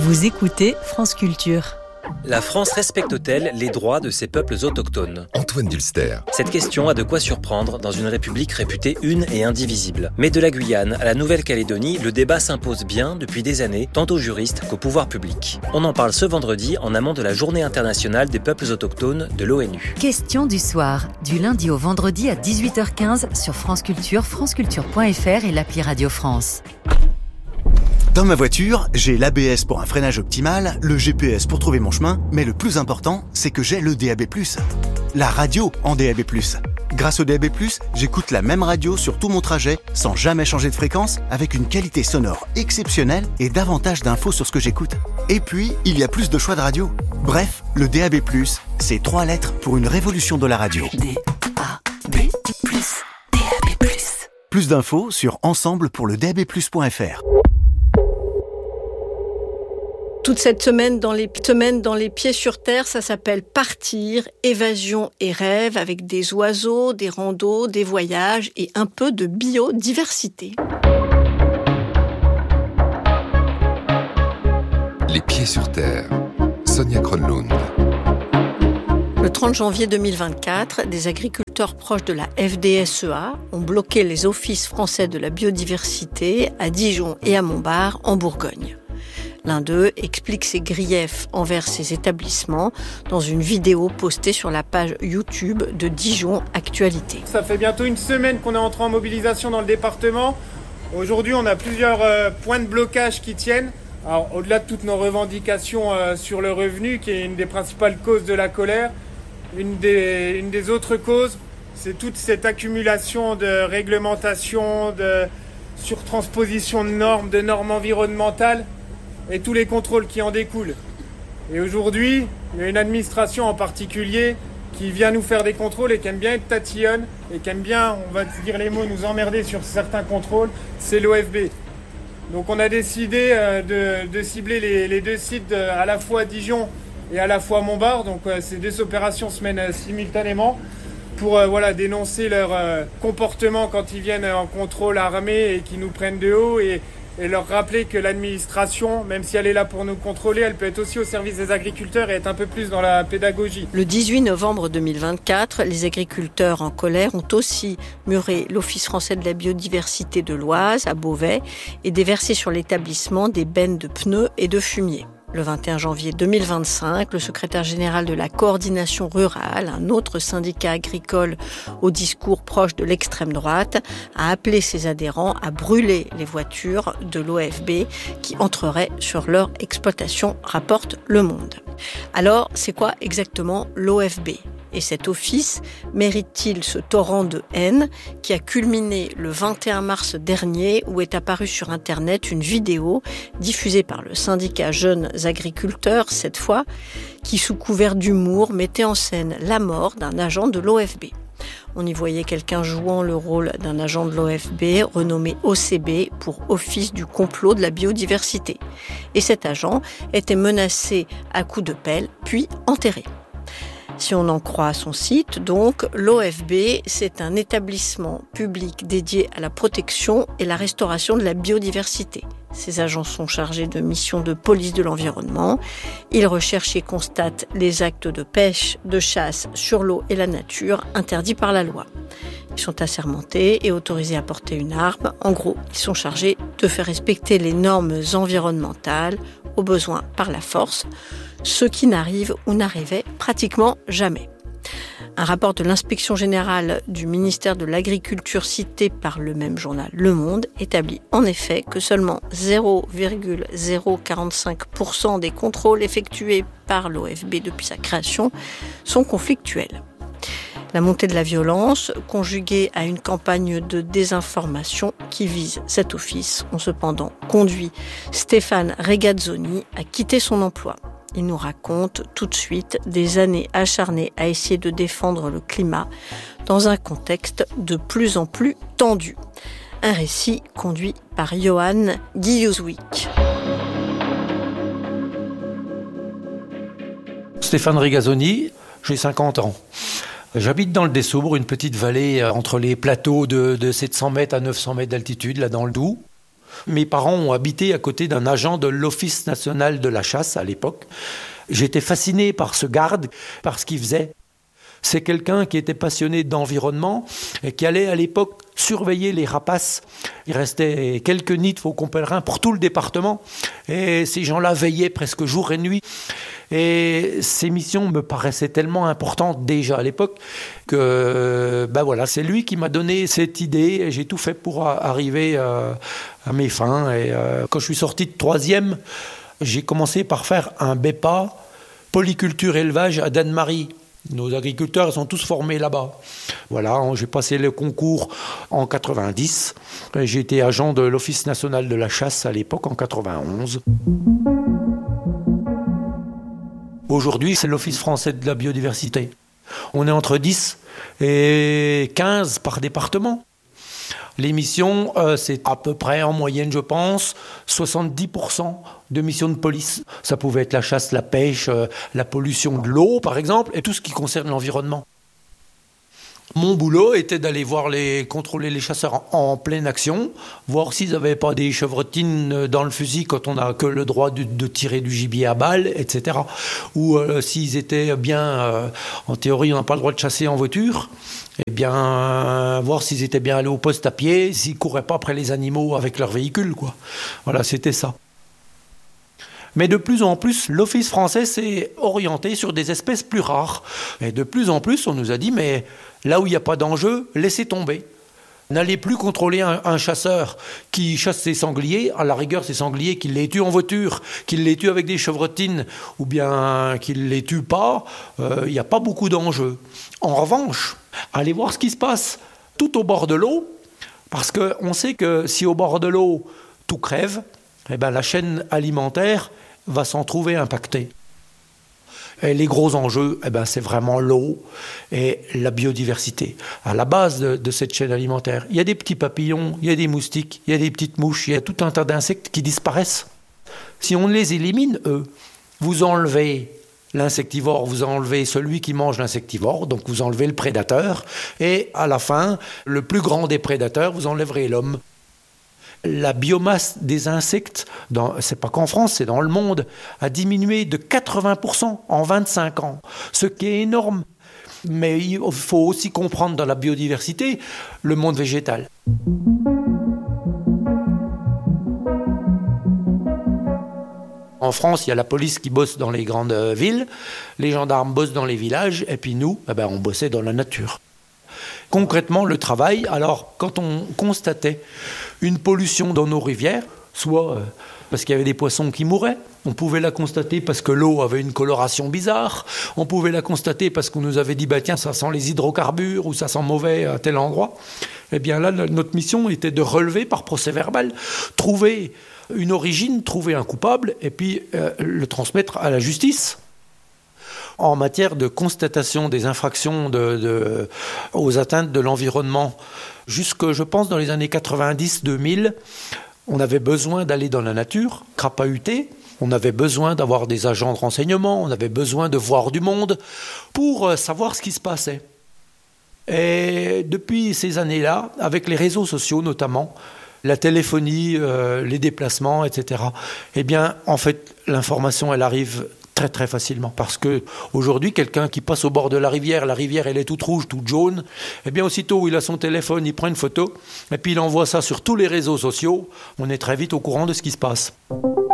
Vous écoutez France Culture. La France respecte-t-elle les droits de ses peuples autochtones ? Antoine Dulster. Cette question a de quoi surprendre dans une république réputée une et indivisible. Mais de la Guyane à la Nouvelle-Calédonie, le débat s'impose bien depuis des années, tant aux juristes qu'au pouvoir public. On en parle ce vendredi en amont de la Journée internationale des peuples autochtones de l'ONU. Question du soir, du lundi au vendredi à 18h15 sur France Culture, franceculture.fr et l'appli Radio France. Dans ma voiture, j'ai l'ABS pour un freinage optimal, le GPS pour trouver mon chemin, mais le plus important, c'est que j'ai le DAB+. La radio en DAB+. Grâce au DAB+, j'écoute la même radio sur tout mon trajet, sans jamais changer de fréquence, avec une qualité sonore exceptionnelle et davantage d'infos sur ce que j'écoute. Et puis, il y a plus de choix de radio. Bref, le DAB+, c'est 3 lettres pour une révolution de la radio. DAB+, DAB+. Plus d'infos sur ensemble pour le DAB+.fr. Toute cette semaine dans les pieds sur terre, ça s'appelle Partir, évasion et rêve, avec des oiseaux, des randos, des voyages et un peu de biodiversité. Les pieds sur terre. Sonia Kronlund. Le 30 janvier 2024, des agriculteurs proches de la FDSEA ont bloqué les offices français de la biodiversité à Dijon et à Montbard, en Bourgogne. L'un d'eux explique ses griefs envers ces établissements dans une vidéo postée sur la page YouTube de Dijon Actualité. Ça fait bientôt une semaine qu'on est entré en mobilisation dans le département. Aujourd'hui, on a plusieurs points de blocage qui tiennent. Alors, au-delà de toutes nos revendications sur le revenu, qui est une des principales causes de la colère, une des autres causes, c'est toute cette accumulation de réglementations, de surtransposition de normes environnementales, et tous les contrôles qui en découlent. Et aujourd'hui, il y a une administration en particulier qui vient nous faire des contrôles et qui aime bien être tatillonne et qui aime bien, on va dire les mots, nous emmerder sur certains contrôles, c'est l'OFB. Donc on a décidé de cibler les deux sites à la fois Dijon et à la fois Montbard. Donc ces deux opérations se mènent simultanément pour dénoncer leur comportement quand ils viennent en contrôle armé et qu'ils nous prennent de haut et leur rappeler que l'administration, même si elle est là pour nous contrôler, elle peut être aussi au service des agriculteurs et être un peu plus dans la pédagogie. Le 18 novembre 2024, les agriculteurs en colère ont aussi muré l'Office français de la biodiversité de l'Oise, à Beauvais, et déversé sur l'établissement des bennes de pneus et de fumier. Le 21 janvier 2025, le secrétaire général de la coordination rurale, un autre syndicat agricole au discours proche de l'extrême droite, a appelé ses adhérents à brûler les voitures de l'OFB qui entreraient sur leur exploitation, rapporte Le Monde. Alors, c'est quoi exactement l'OFB ? Et cet office mérite-t-il ce torrent de haine qui a culminé le 21 mars dernier où est apparue sur Internet une vidéo diffusée par le syndicat Jeunes Agriculteurs, cette fois, qui sous couvert d'humour mettait en scène la mort d'un agent de l'OFB. On y voyait quelqu'un jouant le rôle d'un agent de l'OFB renommé OCB pour Office du complot de la biodiversité. Et cet agent était menacé à coups de pelle puis enterré. Si on en croit son site, donc, l'OFB, c'est un établissement public dédié à la protection et la restauration de la biodiversité. Ces agents sont chargés de missions de police de l'environnement. Ils recherchent et constatent les actes de pêche, de chasse sur l'eau et la nature interdits par la loi. Ils sont assermentés et autorisés à porter une arme. En gros, ils sont chargés de faire respecter les normes environnementales, au besoin par la force, ce qui n'arrive ou n'arrivait pratiquement jamais. Un rapport de l'inspection générale du ministère de l'Agriculture cité par le même journal Le Monde établit en effet que seulement 0,045% des contrôles effectués par l'OFB depuis sa création sont conflictuels. La montée de la violence, conjuguée à une campagne de désinformation qui vise cet office, ont cependant conduit Stéphane Regazzoni à quitter son emploi. Il nous raconte tout de suite des années acharnées à essayer de défendre le climat dans un contexte de plus en plus tendu. Un récit conduit par Johan Guillauzovic. Stéphane Regazzoni, j'ai 50 ans. J'habite dans le Dessoubre, une petite vallée entre les plateaux de 700 mètres à 900 mètres d'altitude, là dans le Doubs. Mes parents ont habité à côté d'un agent de l'Office national de la chasse à l'époque. J'étais fasciné par ce garde, par ce qu'il faisait. C'est quelqu'un qui était passionné d'environnement et qui allait à l'époque surveiller les rapaces. Il restait quelques nids de faucons pèlerins pour tout le département et ces gens-là veillaient presque jour et nuit. Et ces missions me paraissaient tellement importantes déjà à l'époque que c'est lui qui m'a donné cette idée et j'ai tout fait pour arriver à mes fins. Et quand je suis sorti de 3e, j'ai commencé par faire un BEPA, polyculture élevage à Dannemarie. Nos agriculteurs sont tous formés là-bas. Voilà, j'ai passé le concours en 90. J'ai été agent de l'Office national de la chasse à l'époque en 91. Aujourd'hui, c'est l'Office français de la biodiversité. On est entre 10 et 15 par département. Les missions, c'est à peu près en moyenne, je pense, 70% de missions de police. Ça pouvait être la chasse, la pêche, la pollution de l'eau, par exemple, et tout ce qui concerne l'environnement. Mon boulot était d'aller contrôler les chasseurs en pleine action, voir s'ils n'avaient pas des chevrotines dans le fusil quand on n'a que le droit de tirer du gibier à balles, etc. Ou s'ils étaient bien, en théorie on n'a pas le droit de chasser en voiture, eh bien voir s'ils étaient bien allés au poste à pied, s'ils ne couraient pas après les animaux avec leur véhicule, quoi. Voilà, c'était ça. Mais de plus en plus, l'Office français s'est orienté sur des espèces plus rares. Et de plus en plus, on nous a dit, mais là où il n'y a pas d'enjeu, laissez tomber. N'allez plus contrôler un chasseur qui chasse ses sangliers, à la rigueur ses sangliers qu'il les tue en voiture, qu'il les tue avec des chevrotines, ou bien qu'il ne les tue pas, il n'y a pas beaucoup d'enjeux. En revanche, allez voir ce qui se passe tout au bord de l'eau, parce qu'on sait que si au bord de l'eau tout crève, eh ben, la chaîne alimentaire va s'en trouver impactée. Et les gros enjeux, eh ben, c'est vraiment l'eau et la biodiversité. À la base de cette chaîne alimentaire, il y a des petits papillons, il y a des moustiques, il y a des petites mouches, il y a tout un tas d'insectes qui disparaissent. Si on les élimine, vous enlevez l'insectivore, vous enlevez celui qui mange l'insectivore, donc vous enlevez le prédateur, et à la fin, le plus grand des prédateurs, vous enlèverez l'homme. La biomasse des insectes, c'est pas qu'en France, c'est dans le monde, a diminué de 80% en 25 ans, ce qui est énorme. Mais il faut aussi comprendre dans la biodiversité le monde végétal. En France, il y a la police qui bosse dans les grandes villes, les gendarmes bossent dans les villages, et puis nous, on bossait dans la nature. Concrètement, le travail, alors quand on constatait une pollution dans nos rivières, soit parce qu'il y avait des poissons qui mouraient, on pouvait la constater parce que l'eau avait une coloration bizarre, on pouvait la constater parce qu'on nous avait dit tiens, ça sent les hydrocarbures ou ça sent mauvais à tel endroit. Eh bien là, notre mission était de relever par procès-verbal, trouver une origine, trouver un coupable et puis le transmettre à la justice. En matière de constatation des infractions aux atteintes de l'environnement, jusque, je pense, dans les années 90-2000, on avait besoin d'aller dans la nature, crapahuter, on avait besoin d'avoir des agents de renseignement, on avait besoin de voir du monde pour savoir ce qui se passait. Et depuis ces années-là, avec les réseaux sociaux notamment, la téléphonie, les déplacements, etc., eh bien, en fait, l'information, elle arrive très très facilement, parce que aujourd'hui quelqu'un qui passe au bord de la rivière elle est toute rouge, toute jaune, et bien aussitôt il a son téléphone, il prend une photo et puis il envoie ça sur tous les réseaux sociaux, on est très vite au courant de ce qui se passe.